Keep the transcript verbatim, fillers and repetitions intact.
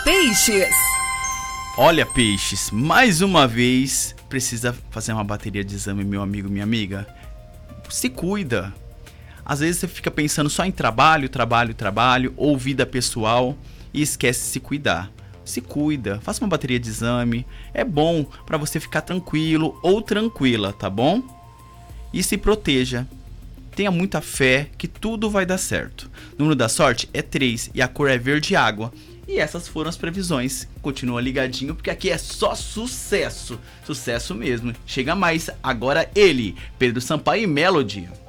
Peixes. Olha, peixes, mais uma vez precisa fazer uma bateria de exame, meu amigo, minha amiga. Se cuida. Às vezes você fica pensando só em trabalho, trabalho, trabalho, ou vida pessoal e esquece de se cuidar. Se cuida, faça uma bateria de exame. É bom para você ficar tranquilo ou tranquila, tá bom? E se proteja. Tenha muita fé que tudo vai dar certo. O número da sorte é três e a cor é verde água. E essas foram as previsões. Continua ligadinho porque aqui é só sucesso. Sucesso mesmo. Chega mais. Agora ele, Pedro Sampaio e Melody.